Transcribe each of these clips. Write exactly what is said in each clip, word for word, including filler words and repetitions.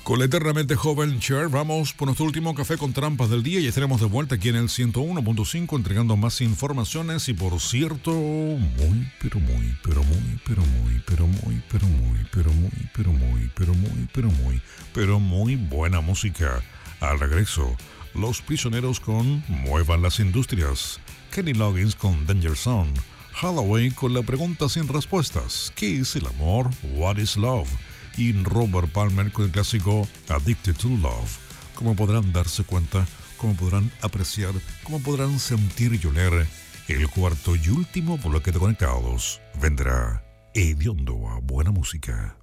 Con la eternamente joven Cher, vamos por nuestro último café con trampas del día y estaremos de vuelta aquí en el ciento uno punto cinco entregando más informaciones y, por cierto, muy, pero muy, pero muy, pero muy, pero muy, pero muy, pero muy, pero muy, pero muy, pero muy, pero muy buena música. Al regreso, Los Prisioneros con Muevan las Industrias, Kenny Loggins con Danger Zone, Hathaway con la pregunta sin respuestas, ¿qué es el amor? What is love? Y Robert Palmer con el clásico Addicted to Love. Como podrán darse cuenta, como podrán apreciar, como podrán sentir y oler, el cuarto y último bloque de Conectados vendrá hediondo a buena música.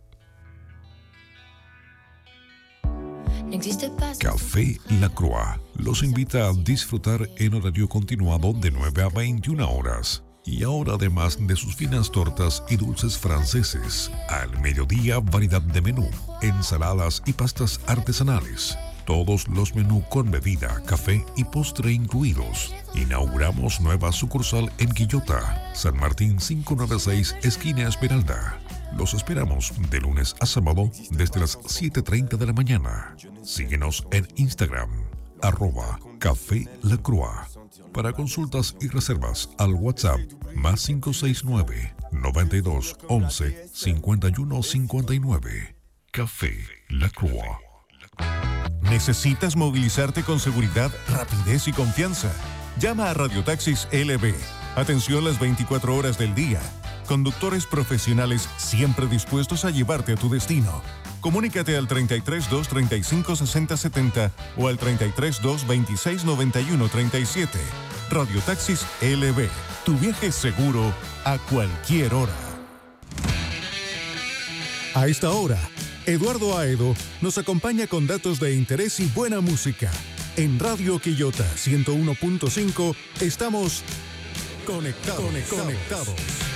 Café La Croix los invita a disfrutar en horario continuado de nueve a veintiuna horas. Y ahora, además de sus finas tortas y dulces franceses, al mediodía variedad de menú, ensaladas y pastas artesanales. Todos los menús con bebida, café y postre incluidos. Inauguramos nueva sucursal en Quillota, San Martín quinientos noventa y seis, esquina Esmeralda. Los esperamos de lunes a sábado desde las siete treinta de la mañana. Síguenos en Instagram, arroba Café La Croix. Para consultas y reservas al WhatsApp más cinco seis nueve, noventa y dos, once, cincuenta y uno cincuenta y nueve. Café La Croix. ¿Necesitas movilizarte con seguridad, rapidez y confianza? Llama a Radiotaxis L B. Atención las veinticuatro horas del día. Conductores profesionales siempre dispuestos a llevarte a tu destino. Comunícate al treinta y tres, dos, treinta y cinco, sesenta, setenta o al treinta y tres, dos, veintiséis, noventa y uno, treinta y siete. Radiotaxis L B. Tu viaje es seguro a cualquier hora. A esta hora, Eduardo Aedo nos acompaña con datos de interés y buena música. En Radio Quillota ciento uno punto cinco estamos conectados. conectados. conectados.